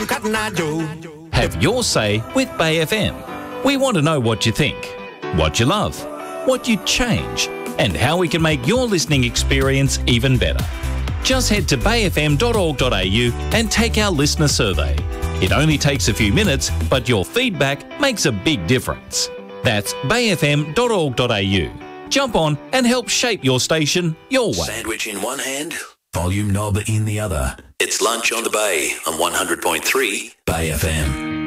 Have your say with Bay FM. We want to know what you think, what you love, what you'd change, and how we can make your listening experience even better. Just head to bayfm.org.au and take our listener survey. It only takes a few minutes, but your feedback makes a big difference. That's bayfm.org.au. Jump on and help shape your station your way. Sandwich in one hand, volume knob in the other. It's Lunch on the Bay on 100.3 Bay FM.